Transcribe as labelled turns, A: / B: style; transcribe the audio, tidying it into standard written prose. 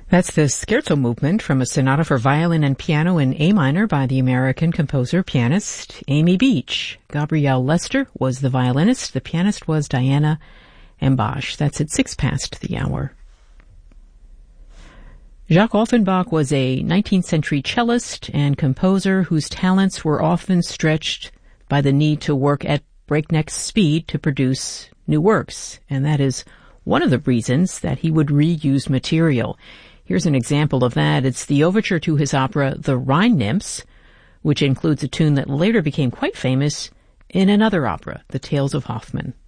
A: That's the Scherzo movement from a sonata for violin and piano in A minor by the American composer-pianist Amy Beach. Gabrielle Lester was the violinist. The pianist was Diana Embash. That's at 6 past the hour. Jacques Offenbach was a 19th century cellist and composer whose talents were often stretched by the need to work at breakneck speed to produce new works. And that is one of the reasons that he would reuse material. Here's an example of that. It's the overture to his opera, The Rhine Nymphs, which includes a tune that later became quite famous in another opera, The Tales of Hoffmann.